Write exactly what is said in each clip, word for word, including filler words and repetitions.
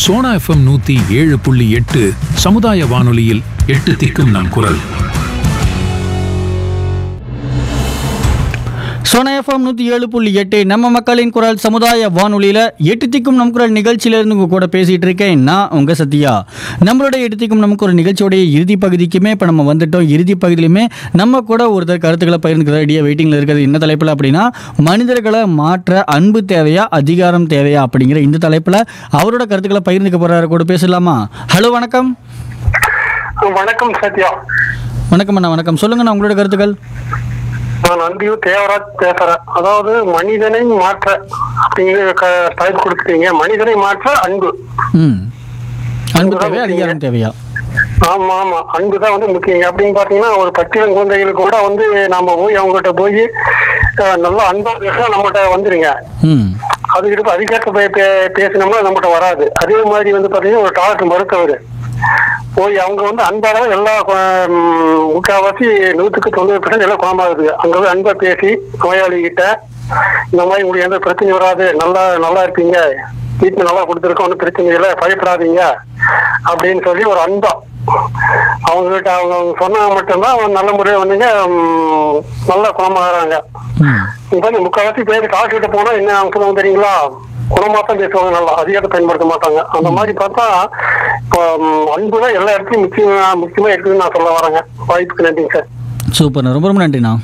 Sona FM நூத்தி ஏழு புள்ளி எட்டு சமுதாய வானொலியில் எட்டு திக்கும் நம் குரல். சோனா எஃப்எம் நூற்றி ஏழு புள்ளி எட்டு நம்ம மக்களின் குரல் சமுதாய வானொலியில் எட்டு திக்கும் நம் குரல் நிகழ்ச்சியிலேருந்து உங்கள் கூட பேசிகிட்டு இருக்கேன் நான் உங்கள் சத்யா. நம்மளோட எட்டு திக்கும் நமக்கு ஒரு நிகழ்ச்சியோடைய இறுதி பகுதிக்குமே இப்போ நம்ம வந்துட்டோம். இறுதி பகுதியிலுமே நம்ம கூட ஒருத்தர் கருத்துக்களை பகிர்ந்துக்கிற ரெடியாக வெயிட்டிங்கில் இருக்கிறது என்ன தலைப்பில் அப்படின்னா, மனிதர்களை மாற்ற அன்பு தேவையா அதிகாரம் தேவையா அப்படிங்கிற இந்த தலைப்பில் அவரோட கருத்துக்களை பகிர்ந்துக்க போகிறாரு. கூட பேசலாமா? ஹலோ, வணக்கம். வணக்கம் சத்யா. வணக்கம் அண்ணா. வணக்கம். சொல்லுங்கண்ணா உங்களோட கருத்துக்கள். நான் அன்பியூர் தேவராஜ் பேசுறேன். அதாவது மனிதனை மாற்ற அப்படிங்கிற தலைப்பு கொடுத்துட்டீங்க. மனிதனை மாற்ற அன்பு. ம் அன்பு தேவையா அதிகாரம் தேவையா? ஆமா ஆமா, அன்புதான் வந்து முக்கியம். அப்படின்னு பாத்தீங்கன்னா ஒரு பட்டியல் குழந்தைகளுக்கு கூட வந்து நாம போய் அவங்ககிட்ட போய் நல்லா அன்பா பேச நம்மகிட்ட வந்துருங்க. அதுக்கிட்ட அதிகாரத்தை பேசினோம்னா நம்மகிட்ட வராது. அதே மாதிரி வந்து பாத்தீங்கன்னா ஒரு டாக்டர் மருத்துவர் போய் அவங்க வந்து அன்பாக எல்லா முக்கால்வாசி நூற்றுக்கு தொண்ணூறு பர்சன்ட் எல்லாம் குணமாகுது. அங்க போய் அன்பா பேசி நோயாளி கிட்ட இந்த மாதிரி உங்களுக்கு எந்த பிரச்சனையும் வராது, நல்லா நல்லா இருப்பீங்க, வீட்டுல நல்லா கொடுத்துருக்கோம், ஒன்றும் பிரச்சனை இல்லை, பயப்படாதீங்க அப்படின்னு சொல்லி ஒரு அன்பா அவங்க கிட்ட அவங்க அவங்க சொன்னா மட்டும்தான் அவங்க நல்ல முறையை வந்துங்க நல்லா குணமாகறாங்க. இப்ப முக்கால்வாசி பேர் டாக்டர் கிட்ட போனா என்ன அவங்க சொல்லுவாங்க தெரியுங்களா, குணமாத்தான் பேசுவாங்க, நல்லா அதிகாரத்தை பயன்படுத்த மாட்டாங்க. அந்த மாதிரி பார்த்தா இப்போ அன்புதான் எல்லா இடத்துலையும் முக்கியமா முக்கியமா இருக்குதுன்னு நான் சொல்ல வரேங்க. வாய்ப்புக்கு நன்றிங்க சார். சூப்பர்ண்ணா, ரொம்ப ரொம்ப நன்றிண்ணா.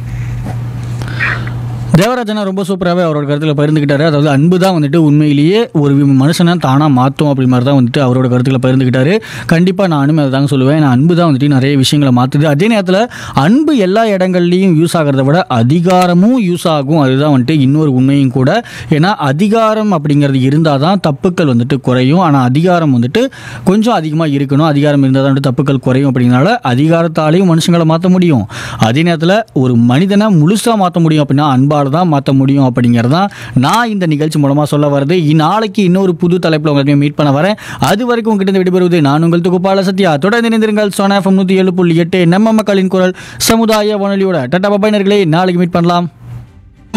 தேவராஜனா ரொம்ப சூப்பராகவே அவரோட கருத்தில் பகிர்ந்துக்கிட்டாரு. அதாவது அன்பு தான் வந்துட்டு உண்மையிலேயே ஒரு மனுஷனை தானாக மாற்றும் அப்படி மாதிரி தான் வந்துட்டு அவரோட கருத்தில் பகிர்ந்துக்கிட்டாரு. கண்டிப்பாக நானும் அதை தாங்க சொல்லுவேன். ஏன்னா அன்பு தான் வந்துட்டு நிறைய விஷயங்களை மாற்றுது. அதே நேரத்தில் அன்பு எல்லா இடங்கள்லையும் யூஸ் ஆகிறத விட அதிகாரமும் யூஸ் ஆகும். அதுதான் வந்துட்டு இன்னொரு உண்மையும் கூட. ஏன்னா அதிகாரம் அப்படிங்கிறது இருந்தால் தான் தப்புக்கள் வந்துட்டு குறையும். ஆனால் அதிகாரம் வந்துட்டு கொஞ்சம் அதிகமாக இருக்கணும். அதிகாரம் இருந்தால் தான் வந்துட்டு தப்புக்கள் குறையும். அப்படிங்கிறனால அதிகாரத்தாலேயும் மனுஷங்களை மாற்ற முடியும். அதே நேரத்தில் ஒரு மனிதனை முழுசாக மாற்ற முடியும் அப்படின்னா அன்பால் தான் மாற்ற முடியும். அப்படிங்கிறதான் நான் இந்த நிகழ்ச்சி மூலமா சொல்ல வருது. நாளைக்கு இன்னொரு புது தலைப்பில் உங்களுக்கு மீட் பண்ண வரேன். அது வரைக்கும் உங்ககிட்ட விடைபெறுவது நான் உங்கள் தொகுப்பாளர் சத்யா. தொடர்ந்து இணைந்திருங்கள் சோனா எஃப்எம் நூற்றி ஏழு புள்ளி எட்டு நம்ம மக்களின் குரல் சமுதாய வானொலியோட. டாடா பாய் நேயர்களே, நாளைக்கு மீட் பண்ணலாம்.